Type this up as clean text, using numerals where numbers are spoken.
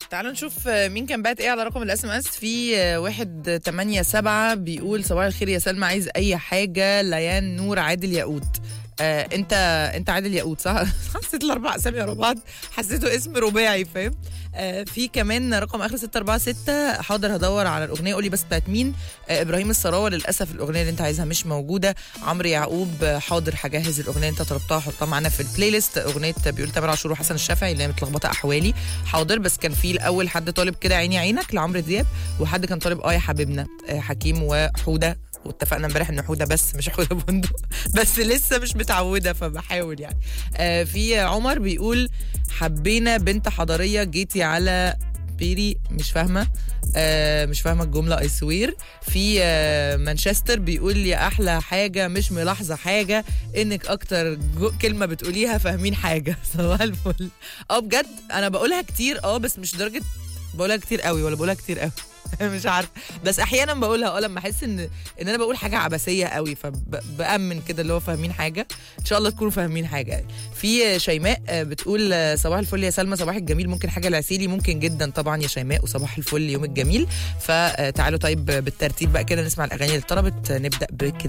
تعالوا نشوف مين كان بعت ايه على رقم الاس ام اس. في 187 بيقول صباح الخير يا سلمى، عايز اي حاجه ليان نور عادل ياقوت. انت عادل ياقوت صح؟ حسيت الاربع اسامي ورا بعض، حسيته اسم رباعي فاهم. في كمان رقم اخر 646 حاضر هدور على الاغنيه، قولي بس بتاعت مين. ابراهيم السراوه للاسف الاغنيه اللي انت عايزها مش موجوده. عمرو يعقوب حاضر هجهز الاغنيه اللي انت طلبتها حطها معانا في البلاي ليست. اغنيه بيقول تامر عاشور وحسن الشافعي اللي هي متلخبطه احوالي، حاضر. بس كان في الاول حد طالب كده عيني عينك لعمرو دياب، وحد كان طالب يا حبيبنا حكيم وحوده، واتفقنا امبارح ان حوده بس مش حوده بندق بس لسه مش متعوده فبحاول يعني. في عمر بيقول حبينا بنت حضريه جيتي على بيري، مش فاهمه الجمله اي سوير. في مانشستر بيقول يا احلى حاجه مش ملاحظه حاجه انك اكتر كلمه بتقوليها فاهمين حاجه. صباح الفل. بجد انا بقولها كتير بس مش درجه بقولها كتير قوي ولا بقولها كتير قوي مش عارفه، بس احيانا بقولها لما احس ان انا بقول حاجه عبثيه قوي فبامن كده اللي هو فاهمين حاجه. ان شاء الله تكونوا فاهمين حاجه يعني. في شيماء بتقول صباح الفل يا سلمى، صباح الجميل، ممكن حاجه العسيلي؟ ممكن جدا طبعا يا شيماء، وصباح الفل يوم الجميل. فتعالوا طيب بالترتيب بقى كده نسمع الاغاني اللي طلبت. نبدا بكده